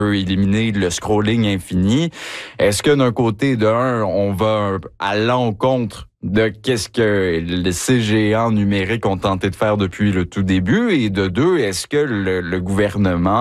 peut éliminer le scrolling infini. Est-ce que d'un côté, on va à l'encontre de qu'est-ce que ces géants numériques ont tenté de faire depuis le tout début, et de deux, est-ce que le gouvernement